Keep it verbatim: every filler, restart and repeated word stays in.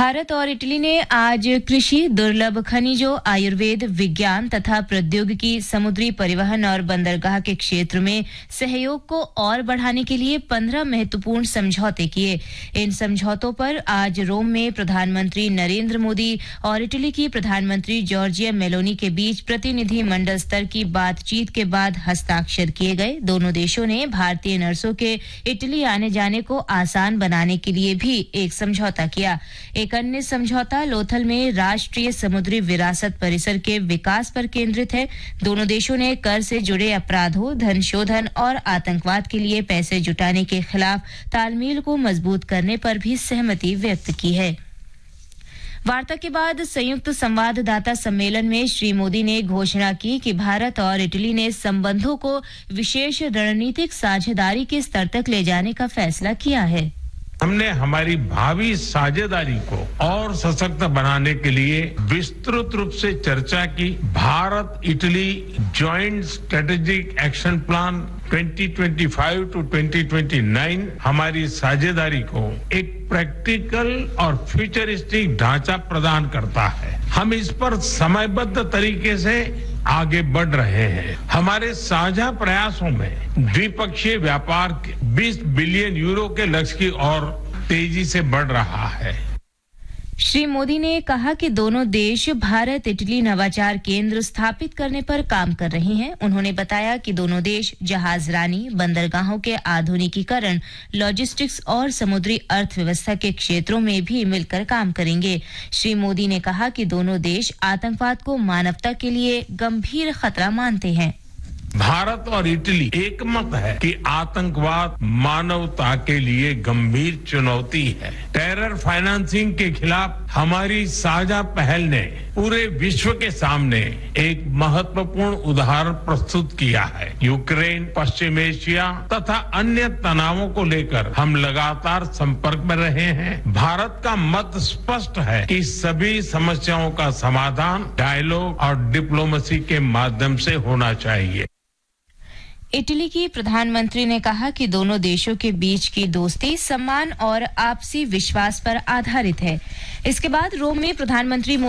भारत और इटली ने आज कृषि, दुर्लभ खनिजों, आयुर्वेद, विज्ञान तथा प्रौद्योगिकी, समुद्री परिवहन और बंदरगाह के क्षेत्र में सहयोग को और बढ़ाने के लिए पंद्रह महत्वपूर्ण समझौते किए। इन समझौतों पर आज रोम में प्रधानमंत्री नरेंद्र मोदी और इटली की प्रधानमंत्री जॉर्जिया मेलोनी के बीच प्रतिनिधि मंडल स्तर की बातचीत के बाद हस्ताक्षर किए गए। दोनों देशों ने भारतीय नर्सों के इटली आने जाने को आसान बनाने के लिए भी एक समझौता किया। एक अन्य समझौता लोथल में राष्ट्रीय समुद्री विरासत परिसर के विकास पर केंद्रित है। दोनों देशों ने कर से जुड़े अपराधों, धन शोधन और आतंकवाद के लिए पैसे जुटाने के खिलाफ तालमेल को मजबूत करने पर भी सहमति व्यक्त की है। वार्ता के बाद संयुक्त संवाददाता सम्मेलन में श्री मोदी ने घोषणा की कि भारत और इटली ने संबंधों को विशेष रणनीतिक साझेदारी के स्तर तक ले जाने का फैसला किया है। हमने हमारी भावी साझेदारी को और सशक्त बनाने के लिए विस्तृत रूप से चर्चा की। Bharat Italy joint strategic action plan twenty twenty five to twenty twenty nine हमारी साझेदारी को एक प्रैक्टिकल और फ्यूचरिस्टिक ढांचा प्रदान करता है। हम इस पर समयबद्ध तरीके से आगे बढ़ रहे हैं। हमारे साझा प्रयासों में द्विपक्षीय व्यापार बीस बिलियन यूरो के लक्ष्य की ओर तेजी से बढ़ रहा है। श्री मोदी ने कहा कि दोनों देश भारत इटली नवाचार केंद्र स्थापित करने पर काम कर रहे हैं। उन्होंने बताया कि दोनों देश जहाजरानी, बंदरगाहों के आधुनिकीकरण, लॉजिस्टिक्स और समुद्री अर्थव्यवस्था के क्षेत्रों में भी मिलकर काम करेंगे। श्री मोदी ने कहा कि दोनों देश आतंकवाद को मानवता के लिए गंभीर खतरा मानते हैं। भारत और इटली एकमत है कि आतंकवाद मानवता के लिए गंभीर चुनौती है। टेरर फाइनेंसिंग के खिलाफ हमारी साझा पहल ने पूरे विश्व के सामने एक महत्वपूर्ण उदाहरण प्रस्तुत किया है। यूक्रेन, पश्चिम एशिया तथा अन्य तनावों को लेकर हम लगातार संपर्क में रहे हैं। भारत का मत स्पष्ट है कि सभी समस्याओं का समाधान डायलॉग और डिप्लोमेसी के माध्यम से होना चाहिए। इटली की प्रधानमंत्री ने कहा कि दोनों देशों के बीच की दोस्ती सम्मान और आपसी विश्वास पर आधारित है। इसके बाद रोम में प्रधानमंत्री